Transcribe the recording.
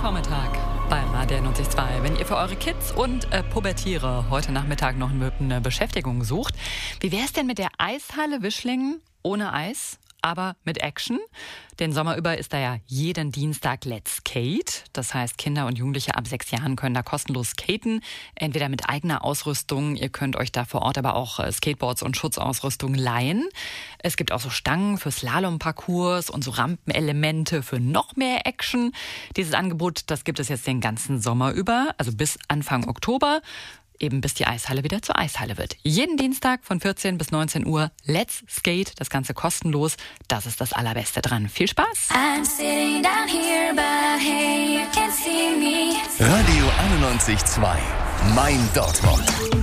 Vormittag bei Radio 92. Wenn ihr für eure Kids und Pubertiere heute Nachmittag noch eine Beschäftigung sucht, wie wäre es denn mit der Eishalle Wischlingen ohne Eis, aber mit Action? Den Sommer über ist da ja jeden Dienstag Let's Skate. Das heißt, Kinder und Jugendliche ab 6 Jahren können da kostenlos skaten, entweder mit eigener Ausrüstung. Ihr könnt euch da vor Ort aber auch Skateboards und Schutzausrüstung leihen. Es gibt auch so Stangen für Slalomparcours und so Rampenelemente für noch mehr Action. Dieses Angebot, das gibt es jetzt den ganzen Sommer über, also bis Anfang Oktober. Eben bis die Eishalle wieder zur Eishalle wird. Jeden Dienstag von 14 bis 19 Uhr Let's Skate, das Ganze kostenlos. Das ist das Allerbeste dran. Viel Spaß! Radio 91.2 Mein Dortmund.